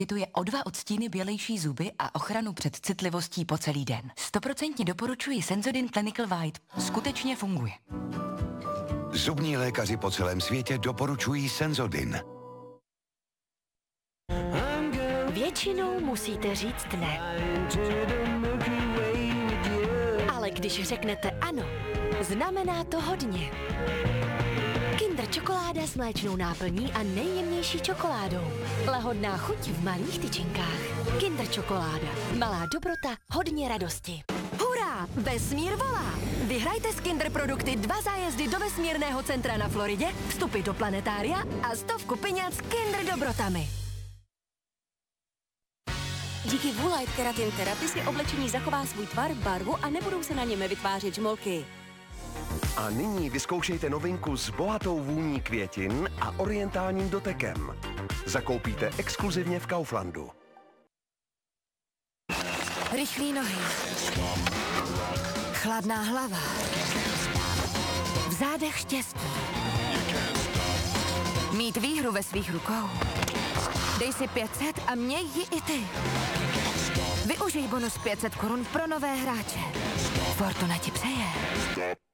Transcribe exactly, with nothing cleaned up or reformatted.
Poskytuje o dva odstíny bělejší zuby a ochranu před citlivostí po celý den. Stoprocentně doporučuji Sensodyne Clinical White. Skutečně funguje. Zubní lékaři po celém světě doporučují Sensodyne. Většinou musíte říct ne. Ale když řeknete ano, znamená to hodně. Kinder čokoláda s mléčnou náplní a nejjemnější čokoládou. Lahodná chuť v malých tyčinkách. Kinder čokoláda. Malá dobrota, hodně radosti. Hurá! Vesmír volá! Vyhrajte z Kinder produkty dva zájezdy do vesmírného centra na Floridě, vstupy do planetária a stovku peněz s Kinder dobrotami. Díky Woolite Keratin Therapy si oblečení zachová svůj tvar, barvu a nebudou se na něm vytvářet žmolky. A nyní vyzkoušejte novinku s bohatou vůní květin a orientálním dotekem. Zakoupíte exkluzivně v Kauflandu. Rychlý nohy. Chladná hlava. V zádech štěstí. Mít výhru ve svých rukou. Dej si pět set a měj ji i ty. Využij bonus pět set korun pro nové hráče. Fortuna ti přeje.